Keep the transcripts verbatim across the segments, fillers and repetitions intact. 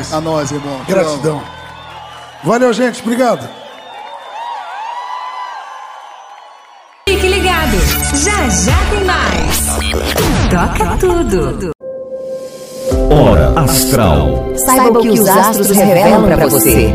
nós. A nós, irmão. Gratidão. Valeu, gente. Obrigado. Fique ligado. Já já tem mais. Toca tudo. Hora Astral. Saiba o que os astros revelam pra você.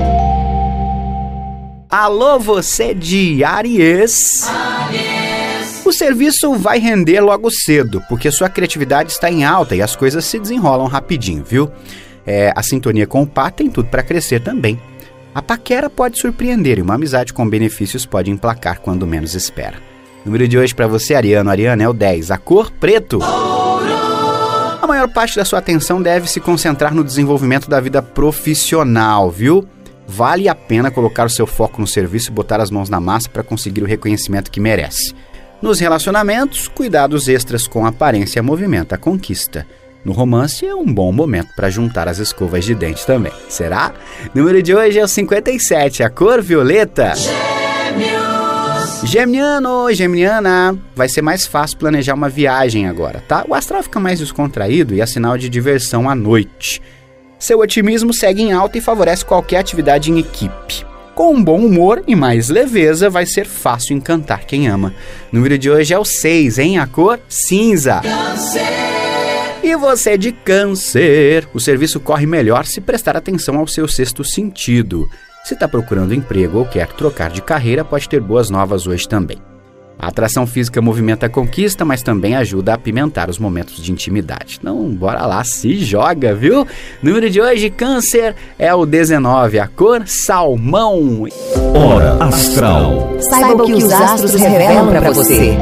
Alô, você de Áries. Áries. O serviço vai render logo cedo, porque sua criatividade está em alta e as coisas se desenrolam rapidinho, viu? É, a sintonia com o par tem tudo para crescer também. A paquera pode surpreender e uma amizade com benefícios pode emplacar quando menos espera. O número de hoje para você, Ariano, Ariana, é o dez, a cor preto. A maior parte da sua atenção deve se concentrar no desenvolvimento da vida profissional, viu? Vale a pena colocar o seu foco no serviço e botar as mãos na massa para conseguir o reconhecimento que merece. Nos relacionamentos, cuidados extras com aparência movimenta a conquista. No romance, é um bom momento para juntar as escovas de dente também. Será? O número de hoje é o cinquenta e sete, a cor violeta. Gêmeos! Geminiano, Geminiana, vai ser mais fácil planejar uma viagem agora, tá? O astral fica mais descontraído e é sinal de diversão à noite. Seu otimismo segue em alta e favorece qualquer atividade em equipe. Com um bom humor e mais leveza, vai ser fácil encantar quem ama. O número de hoje é o seis, hein? A cor cinza. Câncer. E você de Câncer, o serviço corre melhor se prestar atenção ao seu sexto sentido. Se está procurando emprego ou quer trocar de carreira, pode ter boas novas hoje também. A atração física movimenta a conquista, mas também ajuda a apimentar os momentos de intimidade. Então, bora lá, se joga, viu? O número de hoje, Câncer, é o dezenove, a cor salmão. Hora Astral. Saiba o que os astros revelam pra você.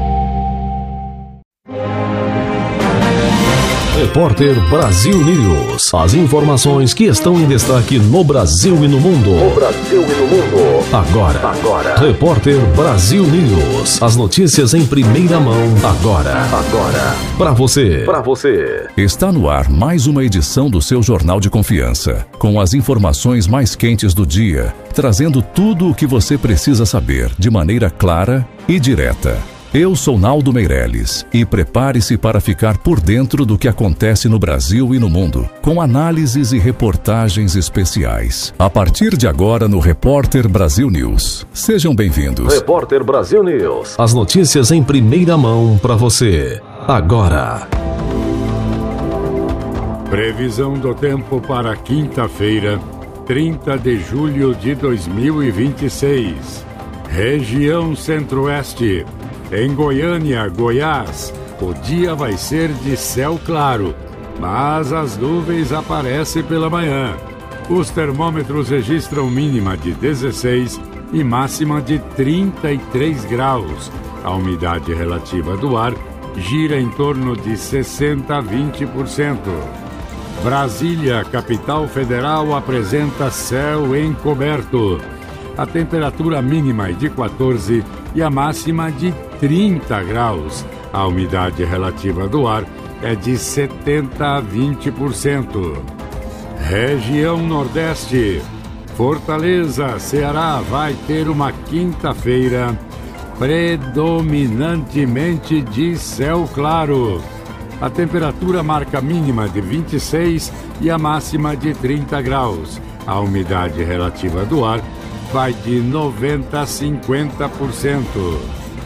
Repórter Brasil News. As informações que estão em destaque no Brasil e no mundo. No Brasil e no mundo. Agora. Agora. Repórter Brasil News. As notícias em primeira mão. Agora. Agora. Para você. Para você. Está no ar mais uma edição do seu Jornal de Confiança. Com as informações mais quentes do dia. Trazendo tudo o que você precisa saber de maneira clara e direta. Eu sou Naldo Meirelles e prepare-se para ficar por dentro do que acontece no Brasil e no mundo, com análises e reportagens especiais. A partir de agora no Repórter Brasil News. Sejam bem-vindos. Repórter Brasil News. As notícias em primeira mão para você. Agora. Previsão do tempo para quinta-feira, trinta de julho de dois mil e vinte e seis. Região Centro-Oeste. Em Goiânia, Goiás, o dia vai ser de céu claro, mas as nuvens aparecem pela manhã. Os termômetros registram mínima de dezesseis e máxima de trinta e três graus. A umidade relativa do ar gira em torno de sessenta a vinte por cento. Brasília, capital federal, apresenta céu encoberto. A temperatura mínima é de quatorze e a máxima de trinta graus. A umidade relativa do ar é de setenta a vinte por cento. Região Nordeste. Fortaleza, Ceará, vai ter uma quinta-feira predominantemente de céu claro. A temperatura marca mínima de vinte e seis e a máxima de trinta graus. A umidade relativa do ar vai de noventa a cinquenta por cento.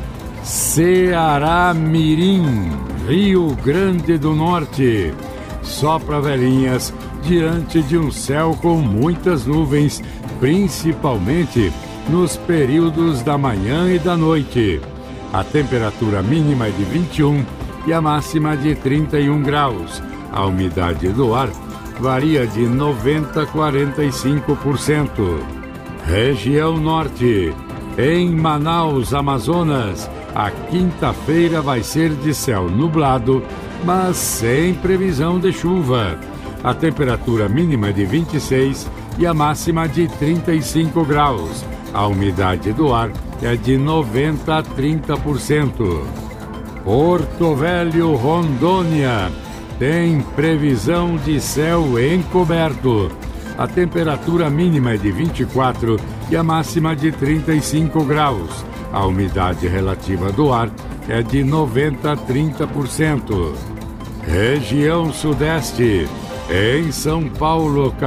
Ceará Mirim, Rio Grande do Norte. Sopra velhinhas diante de um céu com muitas nuvens, principalmente nos períodos da manhã e da noite. A temperatura mínima é de vinte e um e a máxima de trinta e um graus. A umidade do ar varia de noventa a quarenta e cinco por cento. Região Norte. Em Manaus, Amazonas, a quinta-feira vai ser de céu nublado, mas sem previsão de chuva. A temperatura mínima é de vinte e seis e a máxima de trinta e cinco graus. A umidade do ar é de noventa a trinta por cento. Porto Velho, Rondônia, tem previsão de céu encoberto. A temperatura mínima é de vinte e quatro e a máxima de trinta e cinco graus. A umidade relativa do ar é de noventa a trinta por cento. Região Sudeste. Em São Paulo,